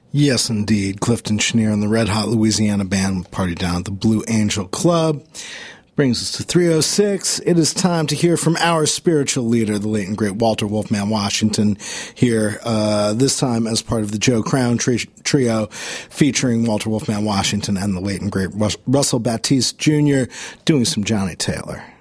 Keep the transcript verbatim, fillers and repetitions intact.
Yes, indeed. Clifton Chenier and the Red Hot Louisiana Band with Party Down at the Blue Angel Club. Brings us to three oh six. It is time to hear from our spiritual leader, the late and great Walter Wolfman Washington, here uh, this time as part of the Joe Crown tri- Trio, featuring Walter Wolfman Washington and the late and great Rus- Russell Batiste Junior doing some Johnny Taylor.